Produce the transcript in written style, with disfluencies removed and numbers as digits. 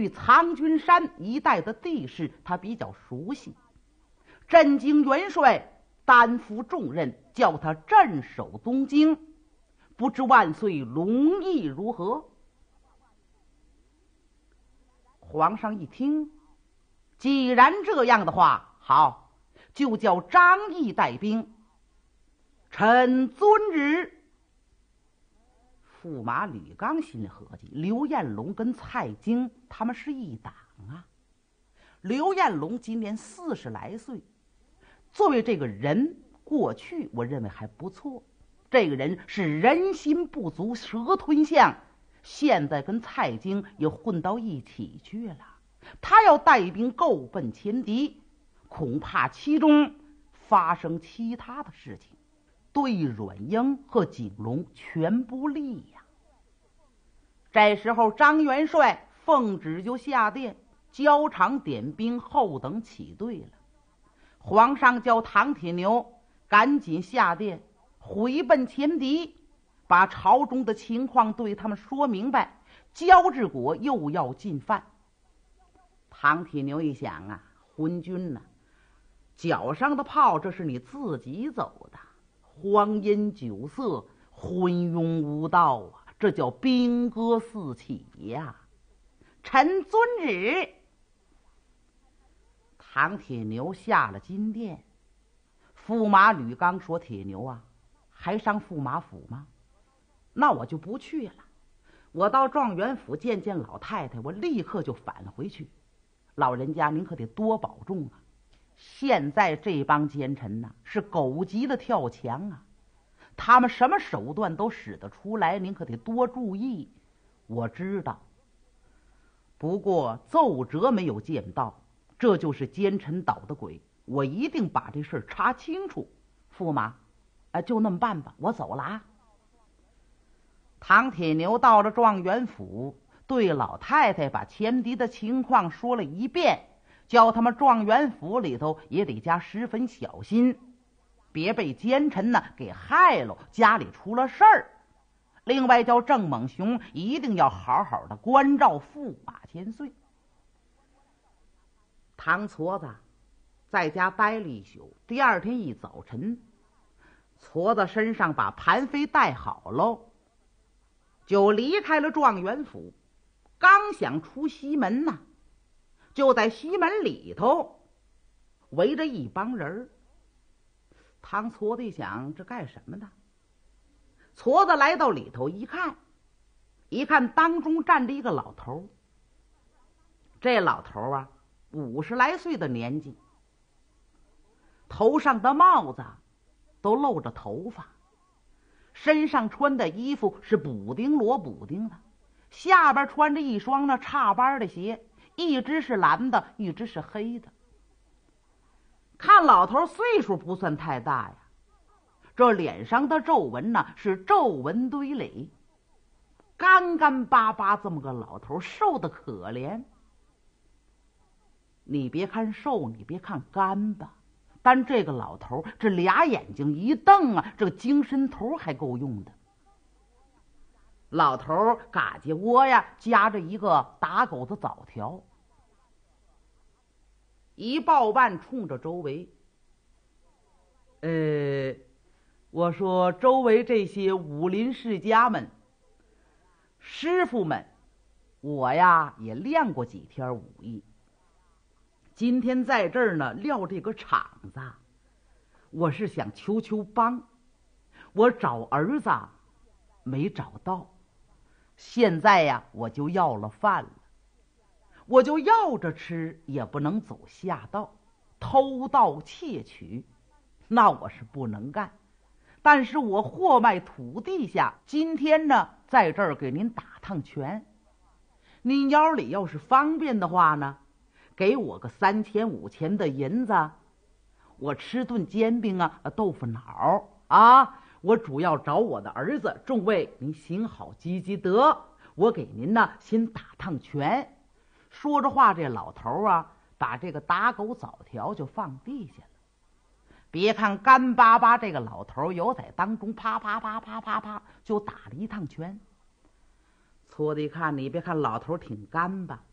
对苍君山一带的地势他比较熟悉。镇京元帅担负重任，叫他镇守东京，不知万岁龙意如何？皇上一听，既然这样的话，好，就叫张毅带兵。臣遵旨。驸马吕刚心里合计，刘彦龙跟蔡京他们是一党啊。刘彦龙今年40来岁，作为这个人，过去我认为还不错。这个人是人心不足蛇吞象，现在跟蔡京也混到一起去了。他要带兵够奔前敌，恐怕其中发生其他的事情，对阮英和景龙全不利呀。这时候张元帅奉旨就下殿，交场点兵，后等起队了。皇上叫唐铁牛赶紧下殿回奔前敌，把朝中的情况对他们说明白。焦志国又要进犯。唐铁牛一想啊，昏君呐，脚上的炮这是你自己走的，荒淫酒色，昏庸无道啊，这叫兵戈四起呀。臣遵旨。唐铁牛下了金殿。驸马吕刚说：“铁牛啊，还上驸马府吗？那我就不去了，我到状元府见见老太太，我立刻就返回去。老人家您可得多保重啊，现在这帮奸臣呐，是狗急了跳墙啊，他们什么手段都使得出来，您可得多注意。我知道，不过奏折没有见到，这就是奸臣捣的鬼，我一定把这事查清楚。驸马，就那么办吧，我走了啊。”唐铁牛到了状元府，对老太太把前敌的情况说了一遍，叫他们状元府里头也得加十分小心，别被奸臣呢给害了，家里出了事儿。另外叫郑猛雄一定要好好的关照驸马千岁。唐矬子在家待了一宿，第二天一早晨，矬子身上把盘飞带好喽，就离开了状元府。刚想出西门呢，就在西门里头围着一帮人。唐矬子一想，这干什么呢？矬子来到里头一看，当中站着一个老头。这老头啊，50来岁的年纪，头上的帽子都露着头发，身上穿的衣服是补丁罗补丁的，下边穿着一双那叉班的鞋，一只是蓝的，一只是黑的。看老头岁数不算太大呀，这脸上的皱纹呢是皱纹堆垒，干干巴巴这么个老头，瘦得可怜。你别看瘦，你别看干巴，但这个老头这俩眼睛一瞪啊，这个精神头还够用的。老头嘎叽窝呀夹着一个打狗的枣条，一抱腕冲着周围。我说周围这些武林世家们，师傅们，我呀也练过几天武艺，今天在这儿呢撂这个场子，我是想求求帮。我找儿子没找到，现在呀我就要了饭了，我就要着吃，也不能走下道，偷盗窃取那我是不能干。但是我货卖土地下，今天呢在这儿给您打趟拳，您腰里要是方便的话呢，给我个3000、5000的银子，我吃顿煎饼啊，豆腐脑啊。我主要找我的儿子，众位您行好积积德，我给您呢先打趟拳。说着话，这老头啊把这个打狗枣条就放地下了。别看干巴巴这个老头有在当中啪啪啪啪啪啪就打了一趟拳。矬子一看，你别看老头挺干巴，